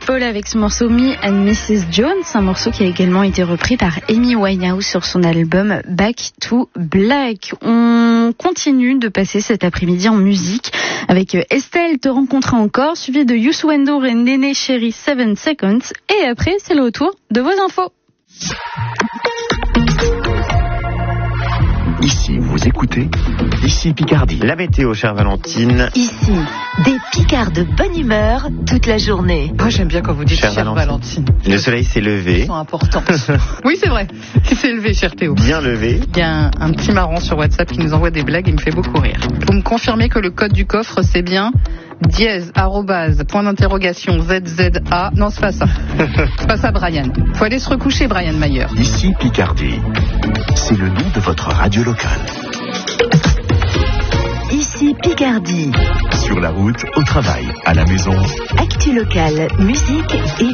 People avec ce morceau Me and Mrs. Jones, un morceau qui a également été repris par Amy Winehouse sur son album Back to Black. On continue de passer cet après-midi en musique avec Estelle Te rencontrer encore, suivi de Youssou N'Dour et Néné Chéri 7 Seconds. Et après, c'est le retour de vos infos. Ici, vous écoutez, ici Picardie. La météo, chère Valentine. Ici, des Picards de bonne humeur toute la journée. Ah, j'aime bien quand vous dites Chère chère Valentine. Le soleil s'est levé. Ils sont importants. Oui, c'est vrai. Il s'est levé, cher Théo. Bien levé. Il y a un petit marrant sur WhatsApp qui nous envoie des blagues et il me fait beaucoup rire. Vous me confirmez que le code du coffre, c'est bien dièse, arrobase, point d'interrogation, ZZA. Non, c'est pas ça. C'est pas ça, Brian. Faut aller se recoucher, Brian Mayer. Ici Picardie. C'est le nom de votre radio locale. Ici Picardie. Sur la route, au travail, à la maison. Actu locale, musique et